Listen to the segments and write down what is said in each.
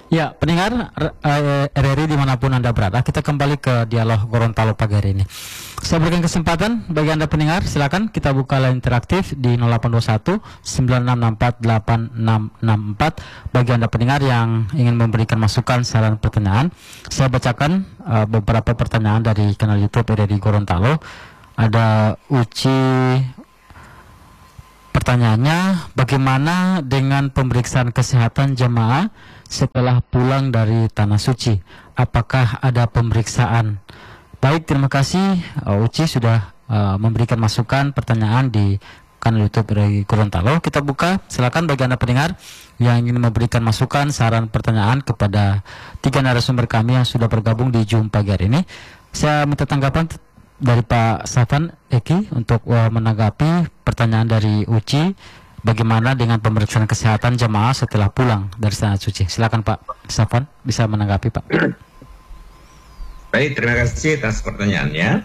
Ya, pendengar RRI dimanapun Anda berada, kita kembali ke dialog Gorontalo pagi hari ini. Saya berikan kesempatan bagi Anda pendengar, silakan kita buka line interaktif di 0821 9664 8664. Bagi Anda pendengar yang ingin memberikan masukan, saran, pertanyaan, saya bacakan beberapa pertanyaan dari kanal YouTube RRI Gorontalo. Ada Uci. Pertanyaannya, bagaimana dengan pemeriksaan kesehatan jemaah setelah pulang dari Tanah Suci? Apakah ada pemeriksaan? Baik, terima kasih Uci sudah memberikan masukan pertanyaan di kanal YouTube dari Gorontalo. Kita buka, silakan bagi Anda pendengar yang ingin memberikan masukan, saran, pertanyaan kepada tiga narasumber kami yang sudah bergabung di Zoom pagi hari ini. Saya minta tanggapan dari Pak Safan Eki untuk menanggapi pertanyaan dari Uci, bagaimana dengan pemeriksaan kesehatan jemaah setelah pulang dari Tanah Suci. Silakan Pak Safan, bisa menanggapi Pak. Baik, terima kasih atas pertanyaannya.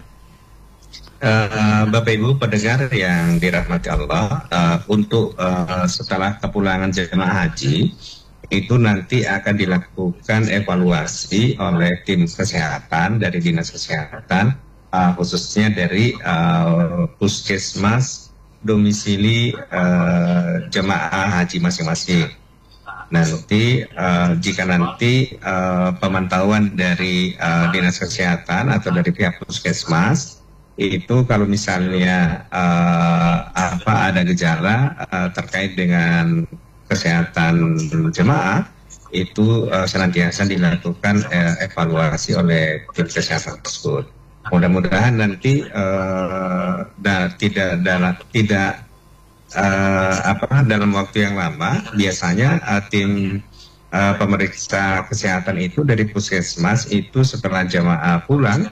Bapak Ibu pendengar yang dirahmati Allah, untuk setelah kepulangan jemaah haji itu nanti akan dilakukan evaluasi oleh tim kesehatan dari Dinas Kesehatan, khususnya dari puskesmas domisili jemaah haji masing-masing. Nanti jika nanti pemantauan dari Dinas Kesehatan atau dari pihak puskesmas itu kalau misalnya ada gejala terkait dengan kesehatan jemaah, itu senantiasa dilakukan evaluasi oleh tim kesehatan tersebut. Mudah-mudahan nanti dalam waktu yang lama. Biasanya tim pemeriksa kesehatan itu dari puskesmas itu setelah jemaah pulang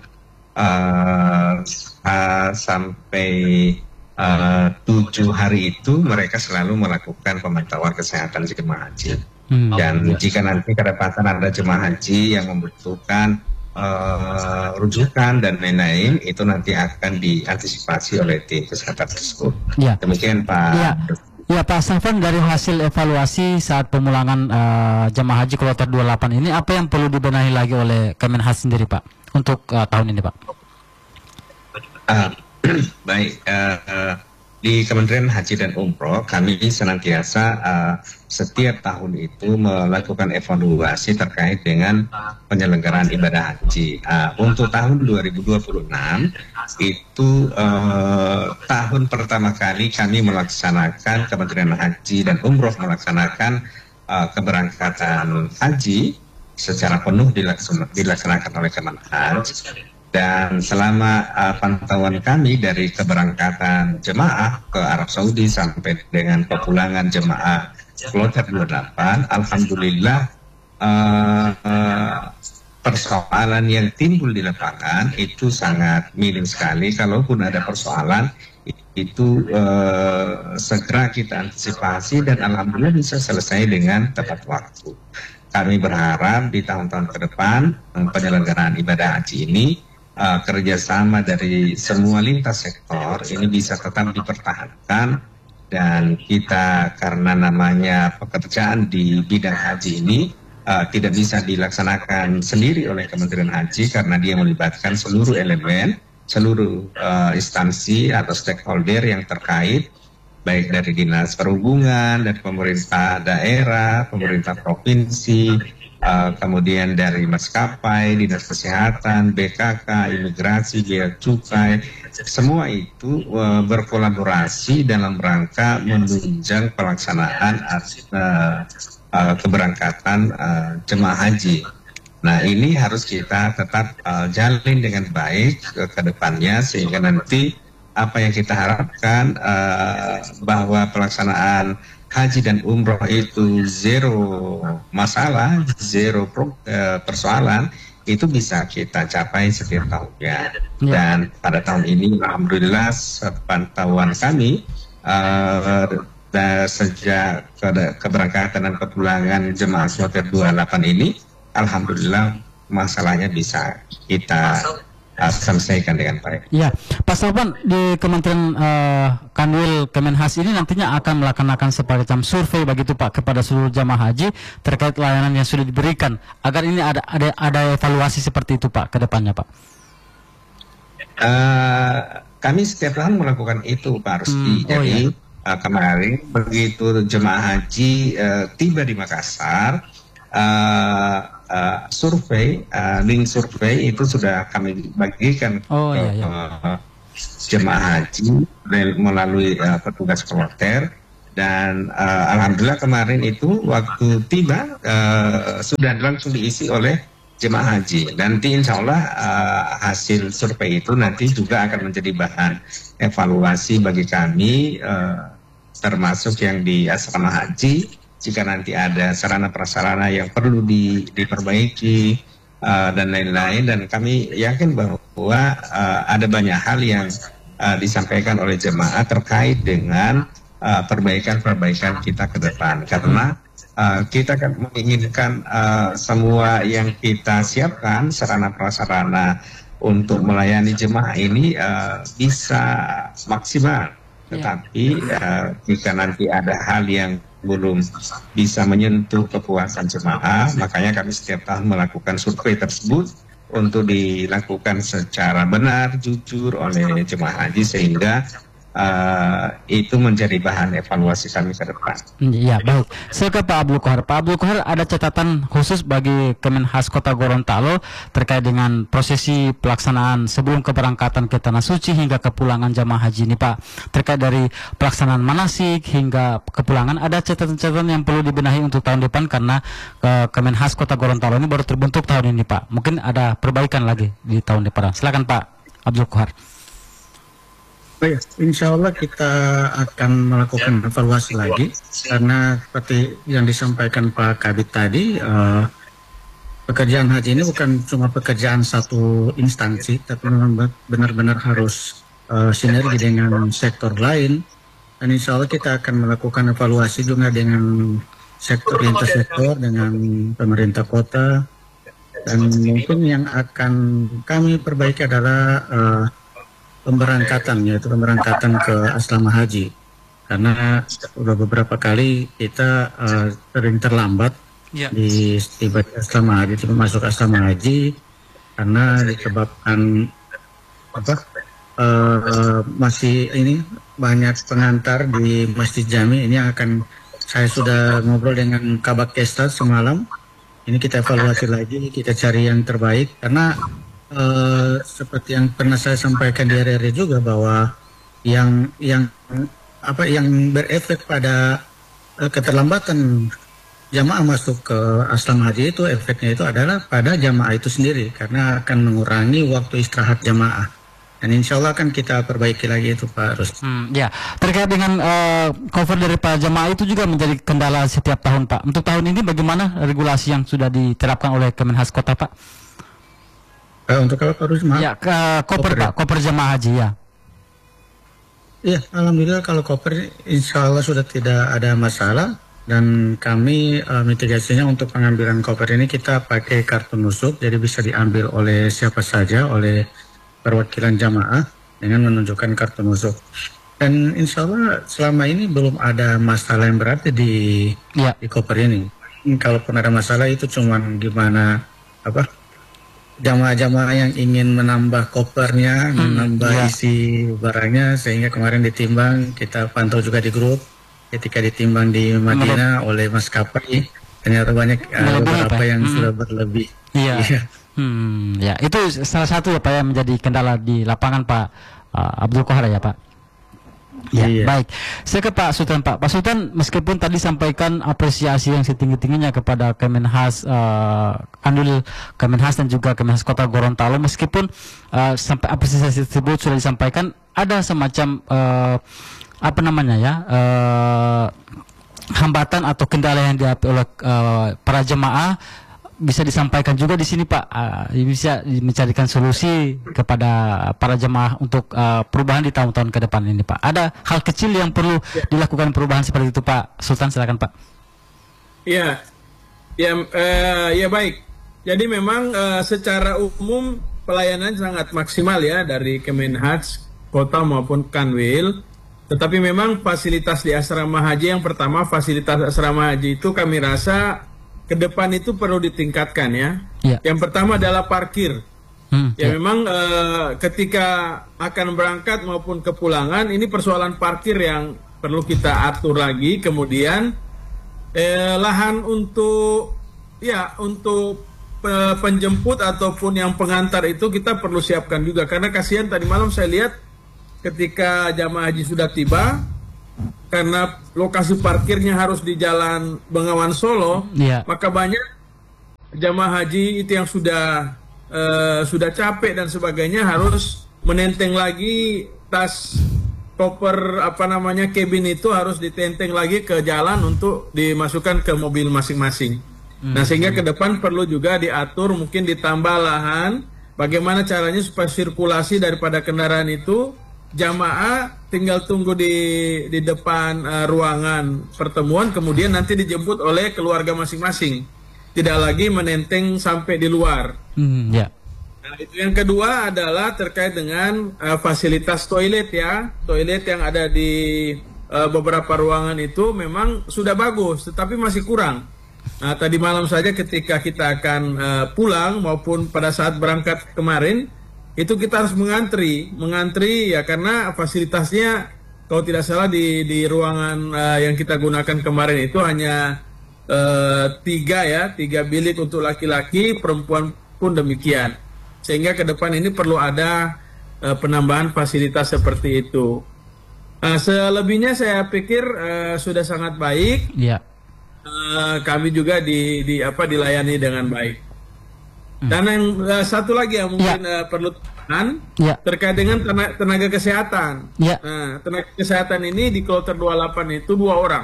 sampai 7 hari itu mereka selalu melakukan pemantauan kesehatan jemaah haji. Dan jika nanti kedapatan ada jemaah haji yang membutuhkan rujukan dan lain-lain, itu nanti akan diantisipasi oleh tim kesehatan tersebut. Ya. Demikian Pak. Ya Pak Safan, dari hasil evaluasi saat pemulangan jemaah haji kloter 28 ini, apa yang perlu dibenahi lagi oleh Kemenhas sendiri Pak untuk tahun ini Pak? Baik, di Kementerian Haji dan Umroh kami senantiasa setiap tahun itu melakukan evaluasi terkait dengan penyelenggaraan ibadah haji. Untuk tahun 2026 itu tahun pertama kali kami melaksanakan, Kementerian Haji dan Umroh melaksanakan keberangkatan haji secara penuh dilaksanakan oleh Kemenhas. Dan selama pantauan kami dari keberangkatan jemaah ke Arab Saudi sampai dengan kepulangan jemaah kloter 28, alhamdulillah persoalan yang timbul di lapangan itu sangat minim sekali. Kalaupun ada persoalan itu segera kita antisipasi dan alhamdulillah bisa selesai dengan tepat waktu. Kami berharap di tahun-tahun ke depan penyelenggaraan ibadah haji ini kerjasama dari semua lintas sektor ini bisa tetap dipertahankan, dan kita karena namanya pekerjaan di bidang haji ini tidak bisa dilaksanakan sendiri oleh Kementerian Haji karena dia melibatkan seluruh elemen, seluruh instansi atau stakeholder yang terkait, baik dari Dinas Perhubungan, dari pemerintah daerah, pemerintah provinsi, kemudian dari maskapai, Dinas Kesehatan, BKK, Imigrasi, Bea Cukai, semua itu berkolaborasi dalam rangka menunjang pelaksanaan keberangkatan jemaah haji. Nah, ini harus kita tetap jalin dengan baik ke depannya, sehingga nanti apa yang kita harapkan bahwa pelaksanaan haji dan umroh itu zero masalah, zero persoalan, itu bisa kita capai setiap tahunnya. Dan pada tahun ini alhamdulillah pantauan kami sejak keberangkatan dan kepulangan jemaah kloter 28 ini, alhamdulillah masalahnya bisa kita selesaikan dengan baik. Ya, Pak Sofwan, di Kementerian Kanwil Kemenhas ini nantinya akan melaksanakan semacam survei begitu Pak kepada seluruh jamaah haji terkait layanan yang sudah diberikan agar ini ada evaluasi seperti itu Pak ke depannya Pak. Kami setiap tahun melakukan itu Pak Rusdi. Jadi kemarin begitu jemaah haji tiba di Makassar, survei, link survei itu sudah kami bagikan ke jemaah haji melalui petugas kloter, dan alhamdulillah kemarin itu waktu tiba sudah langsung diisi oleh jemaah haji. Nanti insya Allah hasil survei itu nanti juga akan menjadi bahan evaluasi bagi kami, termasuk yang di asrama haji. Jika nanti ada sarana prasarana yang perlu diperbaiki dan lain-lain, dan kami yakin bahwa ada banyak hal yang disampaikan oleh jemaah terkait dengan perbaikan-perbaikan kita ke depan, karena kita kan menginginkan semua yang kita siapkan sarana prasarana untuk melayani jemaah ini bisa maksimal. Tetapi jika nanti ada hal yang belum bisa menyentuh kepuasan jemaah, makanya kami setiap tahun melakukan survei tersebut untuk dilakukan secara benar, jujur oleh jemaah haji, sehingga itu menjadi bahan evaluasi kami ke depan. Ya, baik. Saya ke Pak Abdul Qohar. Pak Abdul Qohar, ada catatan khusus bagi Kemenhas Kota Gorontalo terkait dengan prosesi pelaksanaan sebelum keberangkatan ke Tanah Suci hingga kepulangan jamaah haji ini Pak. Terkait dari pelaksanaan manasik hingga kepulangan, ada catatan-catatan yang perlu dibenahi untuk tahun depan karena Kemenhas Kota Gorontalo ini baru terbentuk tahun ini Pak. Mungkin ada perbaikan lagi di tahun depan. Silakan Pak Abdul Qohar. Ya, insya Allah kita akan melakukan evaluasi lagi, karena seperti yang disampaikan Pak Kabid tadi, pekerjaan haji ini bukan cuma pekerjaan satu instansi, tapi memang benar-benar harus sinergi dengan sektor lain, dan insya Allah kita akan melakukan evaluasi juga dengan sektor lintas sektor, dengan pemerintah kota, dan mungkin yang akan kami perbaiki adalah pemberangkatan, yaitu pemberangkatan ke asrama haji, karena sudah beberapa kali kita sering terlambat di tiba di asrama haji, masuk asrama haji, karena disebabkan masih ini banyak pengantar di Masjid Jami. Ini akan saya sudah ngobrol dengan Kabak Kesta semalam. Ini kita evaluasi lagi, kita cari yang terbaik, karena seperti yang pernah saya sampaikan di RRI juga, bahwa yang berefek pada keterlambatan jamaah masuk ke asrama haji itu, efeknya itu adalah pada jamaah itu sendiri, karena akan mengurangi waktu istirahat jamaah. Dan insya Allah akan kita perbaiki lagi itu Pak Rus. Ya, terkait dengan cover dari para jamaah itu juga menjadi kendala setiap tahun Pak. Untuk tahun ini bagaimana regulasi yang sudah diterapkan oleh Kemenhas Kota Pak? Untuk apa Pak Rusma? Ya, koper Pak, koper jamaah haji ya. Iya, alhamdulillah kalau koper insya Allah sudah tidak ada masalah, dan kami mitigasinya untuk pengambilan koper ini kita pakai kartu nusuk, jadi bisa diambil oleh siapa saja, oleh perwakilan jamaah dengan menunjukkan kartu nusuk. Dan insya Allah selama ini belum ada masalah yang berarti di koper ini. Kalaupun ada masalah itu cuman gimana jamaah-jamaah yang ingin menambah kopernya, menambah isi barangnya, sehingga kemarin ditimbang, kita pantau juga di grup, ketika ditimbang di Madinah oleh maskapai, ternyata banyak beberapa yang sudah berlebih. Ya, itu salah satu ya Pak yang menjadi kendala di lapangan Pak Abdul Qohar ya Pak. Ya, baik. Saya ke Pak Sultan Pak. Pak Sultan, meskipun tadi sampaikan apresiasi yang setinggi-tingginya kepada Kemenhas, Kanwil Kemenhas dan juga Kemenhas Kota Gorontalo, meskipun sampai apresiasi tersebut sudah disampaikan, ada semacam hambatan atau kendala yang dihadapi oleh para jemaah. Bisa disampaikan juga di sini Pak, bisa mencarikan solusi kepada para jemaah untuk perubahan di tahun-tahun ke depan ini Pak. Ada hal kecil yang perlu dilakukan perubahan seperti itu Pak Sultan, silakan Pak. Ya baik. Jadi memang secara umum pelayanan sangat maksimal ya dari Kemenhaj, kota maupun Kanwil. Tetapi memang fasilitas di asrama haji, yang pertama fasilitas asrama haji itu kami rasa ke depan itu perlu ditingkatkan ya. Yang pertama adalah parkir. Memang ketika akan berangkat maupun kepulangan ini persoalan parkir yang perlu kita atur lagi. Kemudian lahan untuk penjemput ataupun yang pengantar itu kita perlu siapkan juga, karena kasihan tadi malam saya lihat ketika jamaah haji sudah tiba, karena lokasi parkirnya harus di Jalan Bengawan Solo, maka banyak jamaah haji itu yang sudah capek dan sebagainya harus menenteng lagi tas, koper cabin itu harus ditenteng lagi ke jalan untuk dimasukkan ke mobil masing-masing. Nah, sehingga ke depan perlu juga diatur, mungkin ditambah lahan, bagaimana caranya supaya sirkulasi daripada kendaraan itu jamaah tinggal tunggu di depan ruangan pertemuan, kemudian nanti dijemput oleh keluarga masing-masing, tidak lagi menenteng sampai di luar. Nah, itu yang kedua adalah terkait dengan fasilitas toilet ya. Toilet yang ada di beberapa ruangan itu memang sudah bagus, tetapi masih kurang. Nah, tadi malam saja ketika kita akan pulang maupun pada saat berangkat kemarin, itu kita harus mengantri ya, karena fasilitasnya kalau tidak salah di ruangan yang kita gunakan kemarin itu hanya 3 bilik untuk laki-laki, perempuan pun demikian. Sehingga ke depan ini perlu ada penambahan fasilitas seperti itu. Selebihnya saya pikir sudah sangat baik. Kami juga dilayani dengan baik. Dan yang satu lagi yang mungkin perlu terkait dengan tenaga kesehatan. Nah, tenaga kesehatan ini di kloter 28 itu 2 orang,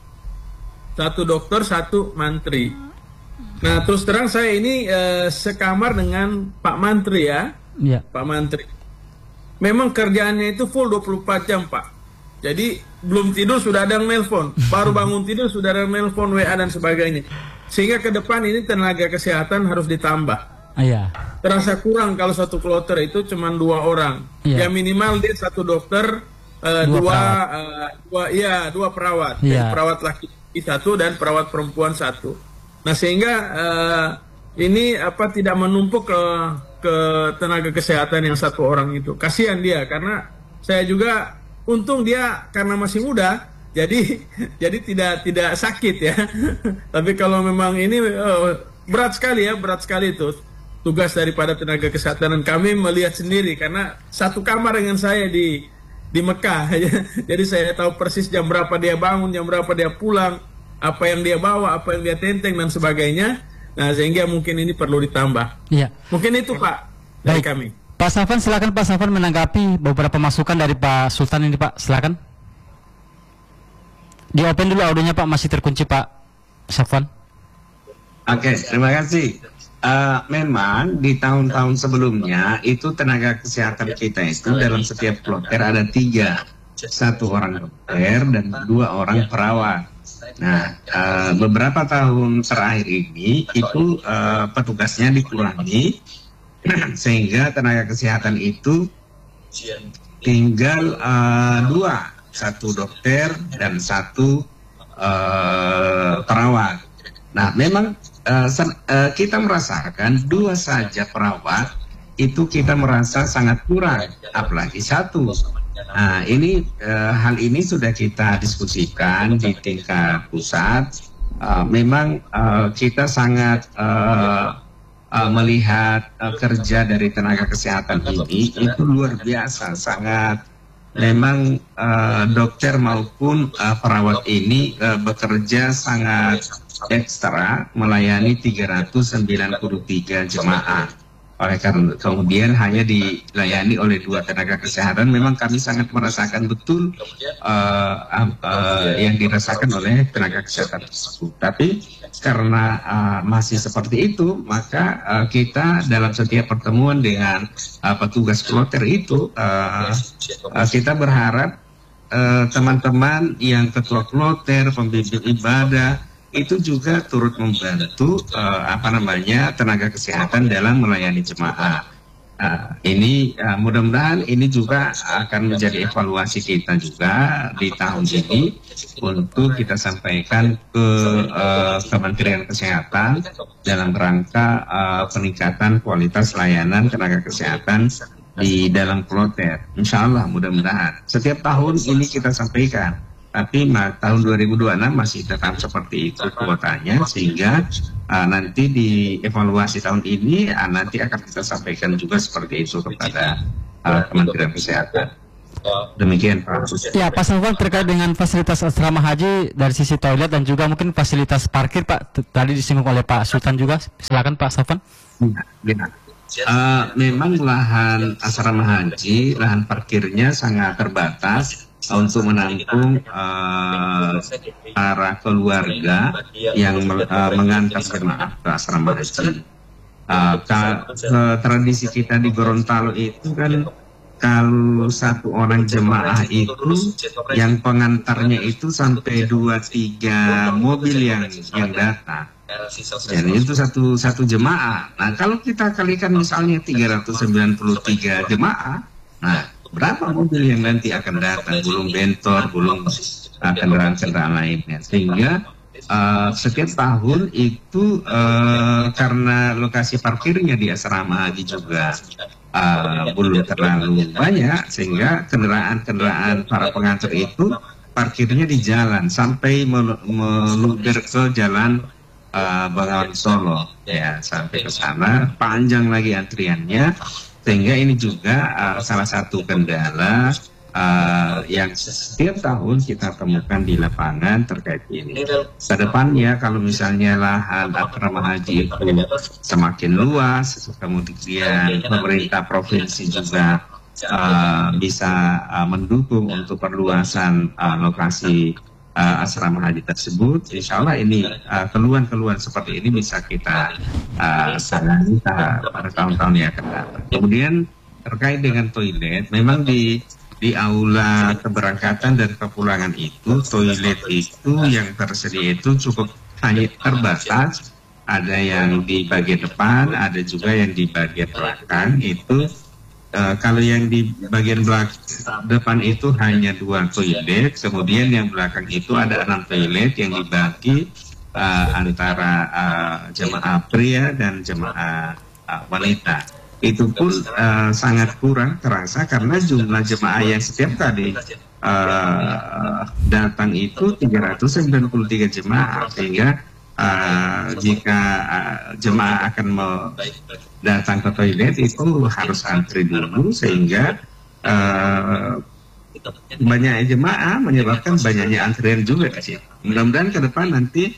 1 dokter, 1 mantri. Nah, terus terang saya ini sekamar dengan Pak Mantri ya. Pak Mantri memang kerjaannya itu full 24 jam Pak. Jadi belum tidur sudah ada yang nelpon, baru bangun tidur sudah ada yang nelpon, WA dan sebagainya. Sehingga ke depan ini tenaga kesehatan harus ditambah. Terasa kurang kalau satu kloter itu cuma 2 orang. Ya minimal dia 1 dokter, 2 perawat. Jadi perawat laki 1 dan perawat perempuan 1. Nah, sehingga ini tidak menumpuk ke tenaga kesehatan yang 1 orang itu. Kasihan dia, karena saya juga untung dia karena masih muda, jadi tidak sakit ya. Tapi kalau memang ini berat sekali itu tugas daripada tenaga kesehatan, dan kami melihat sendiri karena satu kamar dengan saya di Mekah. Jadi saya tahu persis jam berapa dia bangun, jam berapa dia pulang, apa yang dia bawa, apa yang dia tenteng dan sebagainya. Nah, sehingga mungkin ini perlu ditambah. Mungkin itu Pak dari kami. Pak Safwan, silakan Pak Safwan menanggapi beberapa masukan dari Pak Sultan ini Pak, silakan. Di open dulu audionya Pak, masih terkunci Pak Safwan. Oke, terima kasih. Memang di tahun-tahun sebelumnya itu tenaga kesehatan kita itu dalam setiap kloter ada 3, 1 orang dokter dan 2 orang perawat. Nah, beberapa tahun terakhir ini itu petugasnya dikurangi sehingga tenaga kesehatan itu tinggal 2, 1 dokter dan 1 perawat. Nah, memang kita merasakan 2 saja perawat itu kita merasa sangat kurang, apalagi 1. Nah, hal ini sudah kita diskusikan di tingkat pusat. Memang kita sangat melihat kerja dari tenaga kesehatan ini itu luar biasa, sangat. Memang dokter maupun perawat ini bekerja sangat ekstra melayani 393 jemaah. Oleh karena kemudian hanya dilayani oleh 2 tenaga kesehatan, memang kami sangat merasakan betul yang dirasakan oleh tenaga kesehatan tersebut. Tapi karena masih seperti itu, maka kita dalam setiap pertemuan dengan petugas kloter itu, kita berharap teman-teman yang ketua kloter, pembimbing ibadah, itu juga turut membantu tenaga kesehatan dalam melayani jemaah. Ini mudah-mudahan ini juga akan menjadi evaluasi kita juga di tahun ini untuk kita sampaikan ke Kementerian Kesehatan dalam rangka peningkatan kualitas layanan tenaga kesehatan di dalam kloter. Insya Allah mudah-mudahan setiap tahun ini kita sampaikan, tapi tahun 2026 masih tetap seperti itu kuotanya, sehingga nanti di evaluasi tahun ini nanti akan kita sampaikan juga seperti itu kepada Kementerian Kesehatan. Demikian Pak. Ya, Pak Safwan, terkait dengan fasilitas asrama haji dari sisi toilet dan juga mungkin fasilitas parkir, Pak, tadi disinggung oleh Pak Sultan juga. Silakan Pak Safwan. Ya. Memang lahan asrama haji, lahan parkirnya sangat terbatas untuk menampung para keluarga yang mengantar jemaah ke asrama haji. Tradisi kita di Gorontalo itu kan, kalau satu orang jemaah itu yang pengantarnya itu sampai 2-3 mobil yang datang. Jadi itu satu jemaah. Nah, kalau kita kalikan misalnya 393 jemaah, nah berapa mobil yang nanti akan datang, belum bentor, belum kendaraan-kendaraan lainnya. Sehingga setiap tahun itu karena lokasi parkirnya di asrama haji juga belum terlalu banyak, sehingga kendaraan-kendaraan para pengantar itu parkirnya di jalan sampai meluber ke jalan Bengawan Solo, ya, sampai ke sana panjang lagi antriannya. Sehingga ini juga salah satu kendala yang setiap tahun kita temukan di lapangan terkait ini. Kedepannya kalau misalnya lahan asrama haji itu semakin luas, kemudian pemerintah provinsi juga bisa mendukung untuk perluasan lokasi asrama haji tersebut, insya Allah ini keluhan-keluhan seperti ini bisa kita salani pada tahun-tahun yang akan datang. Kemudian terkait dengan toilet, memang di aula keberangkatan dan kepulangan itu toilet itu yang tersedia itu cukup hanya terbatas. Ada yang di bagian depan, ada juga yang di bagian belakang. Itu kalau yang di bagian depan itu hanya 2 toilet, kemudian yang belakang itu ada 6 toilet yang dibagi antara jemaah pria dan jemaah wanita. Itu pun sangat kurang terasa karena jumlah jemaah yang setiap kali datang itu 393 jemaah, sehingga jika jemaah akan datang ke toilet itu harus antri dulu, sehingga banyak jemaah menyebabkan banyaknya antrian juga sih. Mudah-mudahan ke depan nanti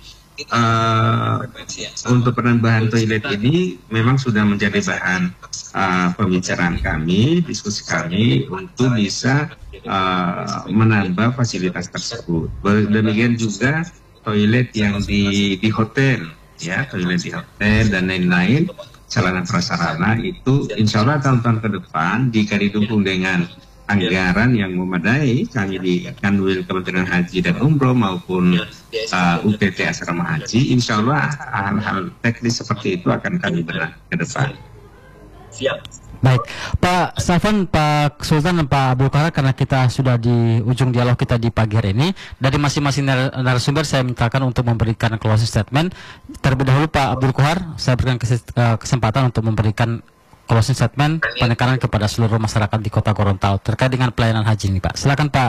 untuk penambahan toilet ini memang sudah menjadi bahan pembicaraan kami, diskusi kami untuk bisa menambah fasilitas tersebut. Demikian juga toilet yang di hotel, ya, toilet di hotel dan lain-lain, sarana prasarana itu insya Allah tahun-tahun ke depan jika didukung dengan anggaran yang memadai, kami di Kanwil Kementerian Haji dan Umroh maupun UPT Asrama Haji, insya Allah hal-hal teknis seperti itu akan kami benahi ke depan. Siap. Baik, Pak Safwan, Pak Sultan, dan Pak Abdul Qahar, karena kita sudah di ujung dialog kita di pagi hari ini, dari masing-masing narasumber saya mintakan untuk memberikan closing statement. Terlebih dahulu Pak Abdul Qahar, saya berikan kesempatan untuk memberikan closing statement penekanan kepada seluruh masyarakat di Kota Gorontalo terkait dengan pelayanan haji ini, Pak. Silakan Pak.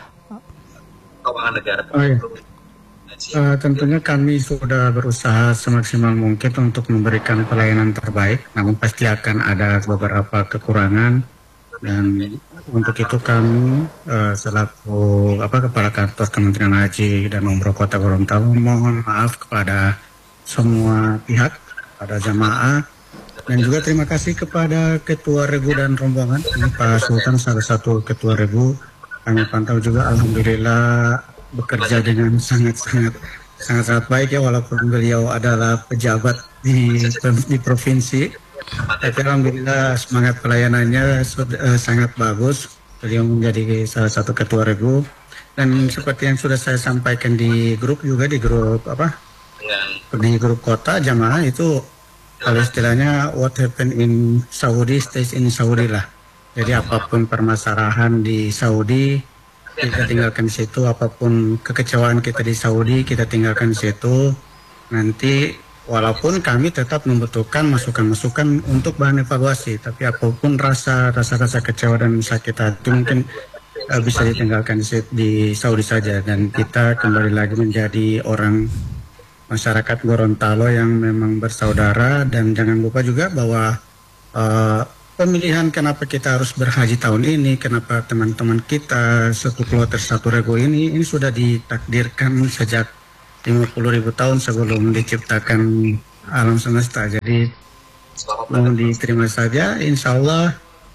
Tentunya kami sudah berusaha semaksimal mungkin untuk memberikan pelayanan terbaik, namun pasti akan ada beberapa kekurangan, dan untuk itu kami selaku Kepala Kantor Kementerian Haji dan Umroh Kota Gorontalo mohon maaf kepada semua pihak, pada jamaah, dan juga terima kasih kepada Ketua Regu dan rombongan. Ini Pak Sultan salah satu Ketua Regu, kami pantau juga, alhamdulillah bekerja dengan sangat baik ya, walaupun beliau adalah pejabat di provinsi, tapi alhamdulillah semangat pelayanannya sangat bagus. Beliau menjadi salah satu Ketua Regu, dan seperti yang sudah saya sampaikan di grup juga, di grup kota jamaah itu kalau istilahnya what happened in Saudi stays in Saudi lah. Jadi apapun permasalahan di Saudi kita tinggalkan di situ, apapun kekecewaan kita di Saudi kita tinggalkan di situ. Nanti walaupun kami tetap membutuhkan masukan-masukan untuk bahan evaluasi, tapi apapun rasa kecewa dan sakit hati mungkin bisa ditinggalkan di Saudi saja, dan kita kembali lagi menjadi orang masyarakat Gorontalo yang memang bersaudara. Dan jangan lupa juga bahwa pemilihan kenapa kita harus berhaji tahun ini, kenapa teman-teman kita satu kloter satu rego ini sudah ditakdirkan sejak 50.000 tahun sebelum diciptakan alam semesta. Jadi mohon diterima saja, insya Allah.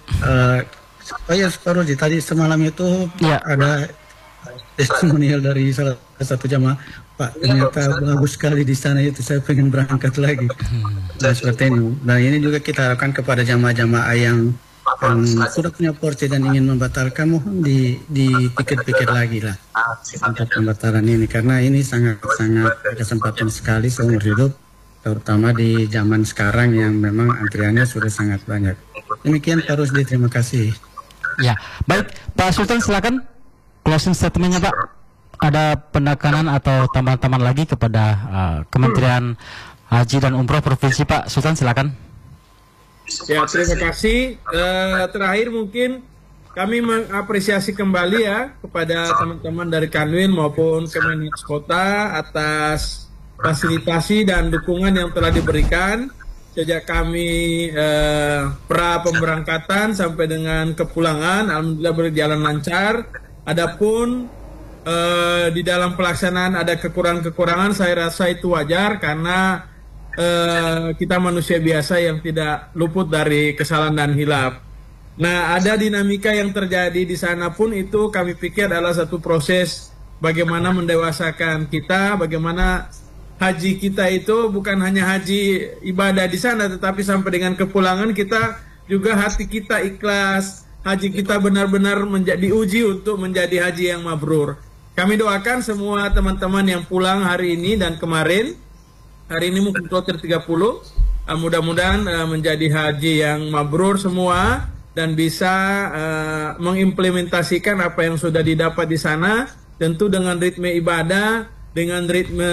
Separuh tadi semalam itu ada testimonial dari salah satu jamaah, Pak, ternyata bagus sekali di sana itu, saya pengen berangkat lagi. Nah, seperti ini. Nah, ini juga kita harapkan kepada jamaah-jamaah yang sudah punya porsi dan ingin membatalkan, mohon dipikir-pikir lagi lah untuk pembatalan ini, karena ini sangat-sangat kesempatan sekali seumur hidup, terutama di zaman sekarang yang memang antriannya sudah sangat banyak. Demikian harus terima kasih. Ya, baik Pak Sultan, silakan closing statementnya Pak. Ada penekanan atau tambahan-tambahan lagi kepada Kementerian Haji dan Umroh Provinsi, Pak Sultan, silakan. Ya, terima kasih. Terakhir mungkin kami mengapresiasi kembali ya kepada teman-teman dari Kanwil maupun Kemenkes Kota atas fasilitasi dan dukungan yang telah diberikan sejak kami pra pemberangkatan sampai dengan kepulangan. Alhamdulillah berjalan lancar. Adapun di dalam pelaksanaan ada kekurangan-kekurangan, saya rasa itu wajar karena kita manusia biasa yang tidak luput dari kesalahan dan hilaf. Nah, ada dinamika yang terjadi di sana pun itu kami pikir adalah satu proses bagaimana mendewasakan kita, bagaimana haji kita itu bukan hanya haji ibadah di sana, tetapi sampai dengan kepulangan kita juga hati kita ikhlas, haji kita benar-benar diuji untuk menjadi haji yang mabrur. Kami doakan semua teman-teman yang pulang hari ini dan kemarin, hari ini mungkin kloter 30, mudah-mudahan menjadi haji yang mabrur semua dan bisa mengimplementasikan apa yang sudah didapat di sana, tentu dengan ritme ibadah, dengan ritme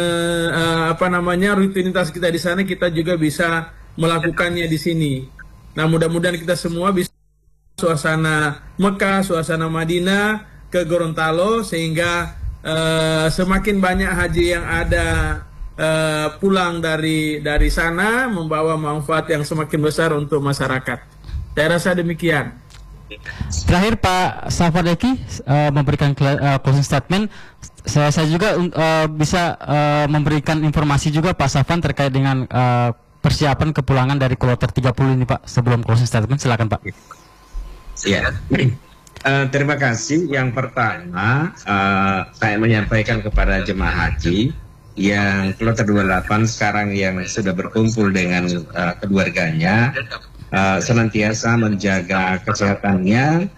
rutinitas kita di sana, kita juga bisa melakukannya di sini. Nah, mudah-mudahan kita semua bisa suasana Mekah, suasana Madinah ke Gorontalo, sehingga semakin banyak haji yang ada pulang dari sana membawa manfaat yang semakin besar untuk masyarakat. Saya rasa demikian. Terakhir Pak Safar Eki memberikan closing statement. Saya juga bisa memberikan informasi juga Pak Safan terkait dengan persiapan kepulangan dari kloter 30 ini Pak, sebelum closing statement. Silakan Pak. Ya. Terima kasih. Yang pertama, saya menyampaikan kepada jemaah haji yang kloter 28 sekarang yang sudah berkumpul dengan keluarganya, senantiasa menjaga kesehatannya,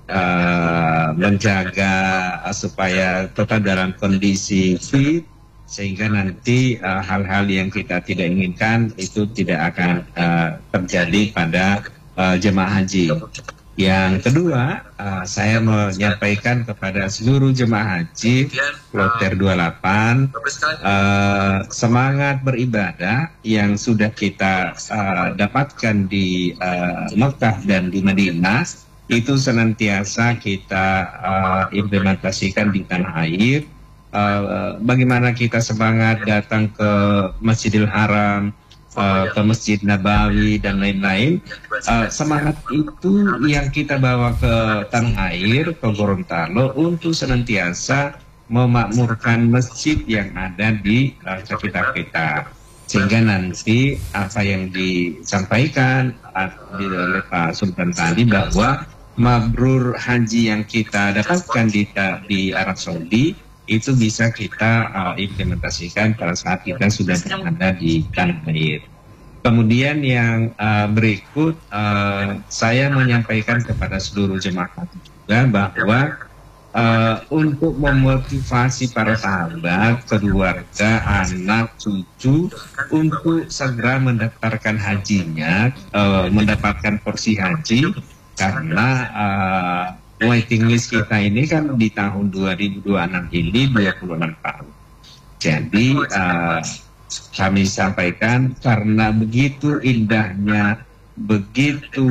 menjaga supaya tetap dalam kondisi fit, sehingga nanti hal-hal yang kita tidak inginkan itu tidak akan terjadi pada jemaah haji. Yang kedua, saya menyampaikan kepada seluruh jemaah haji kloter 28, semangat beribadah yang sudah kita dapatkan di Mekah dan di Madinah itu senantiasa kita implementasikan di tanah air. Bagaimana kita semangat datang ke Masjidil Haram, ke Masjid Nabawi dan lain-lain, semangat itu yang kita bawa ke tanah air, ke Gorontalo, untuk senantiasa memakmurkan masjid yang ada di sekitar kita, sehingga nanti apa yang disampaikan oleh Pak Sultan tadi, bahwa mabrur haji yang kita dapatkan di Arab Saudi itu bisa kita implementasikan pada saat kita sudah berada di tanah air. Kemudian yang berikut, saya menyampaikan kepada seluruh jemaah juga bahwa untuk memotivasi para sahabat, keluarga, anak, cucu untuk segera mendaftarkan hajinya, mendapatkan porsi haji, karena waiting list kita ini kan di tahun 2026 ini 26 tahun. Jadi kami sampaikan karena begitu indahnya, begitu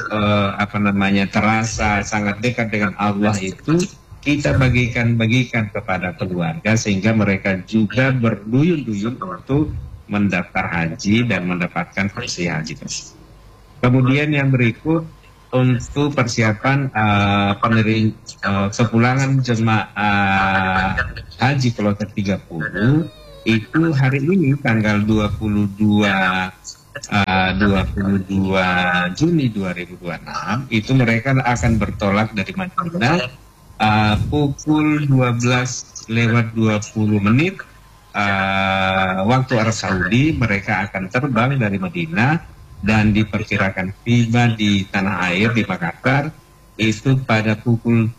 terasa sangat dekat dengan Allah itu, kita bagikan kepada keluarga sehingga mereka juga berduyun-duyun untuk mendaftar haji dan mendapatkan porsi haji tersebut. Kemudian yang berikut untuk persiapan kepulangan jemaah haji kloter 30 itu hari ini tanggal 22 Juni 2026 itu mereka akan bertolak dari Madinah pukul 12:20 waktu Arab Saudi. Mereka akan terbang dari Madinah dan diperkirakan tiba di tanah air di Makassar itu pada pukul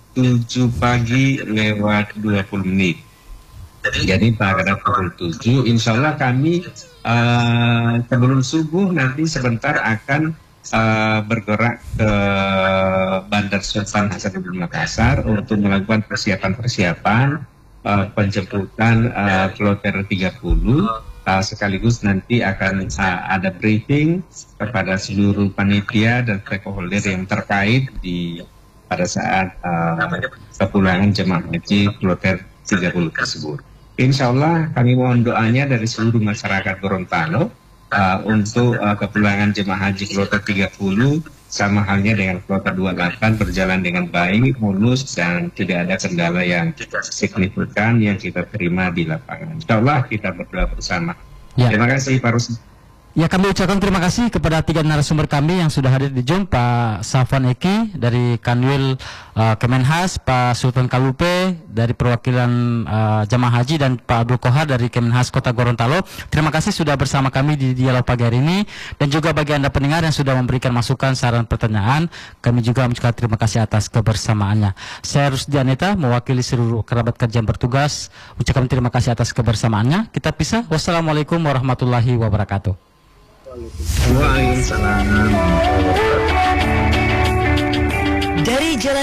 7:20. Jadi pada pukul 7 insya Allah kami sebelum subuh nanti sebentar akan bergerak ke Bandar Sultan Hasanuddin Makassar untuk melakukan persiapan penjemputan kloter 30, sekaligus nanti akan ada briefing kepada seluruh panitia dan stakeholder yang terkait pada saat kepulangan jemaah haji kloter 30 tersebut. Insya Allah kami mohon doanya dari seluruh masyarakat Gorontalo untuk kepulangan jemaah haji kloter 30 sama halnya dengan kloter 28 berjalan dengan baik, mulus, dan tidak ada kendala yang signifikan yang kita terima di lapangan. Insya Allah kita berdoa bersama. Ya. Terima kasih Pak Rusdi. Ya, kami ucapkan terima kasih kepada 3 narasumber kami yang sudah hadir di Zoom, Pak Safwan Eki dari Kanwil Kemenhas, Pak Sultan Kalupe dari perwakilan jamaah haji, dan Pak Abdul Kohar dari Kemenhas Kota Gorontalo. Terima kasih sudah bersama kami di dialog pagi hari ini, dan juga bagi Anda pendengar yang sudah memberikan masukan, saran, pertanyaan. Kami juga mengucapkan terima kasih atas kebersamaannya. Saya Rusdi Aneta mewakili seluruh kerabat kerja yang bertugas ucapkan terima kasih atas kebersamaannya. Kita pisah. Wassalamualaikum warahmatullahi wabarakatuh. Waalaikumsalam. Dari jalan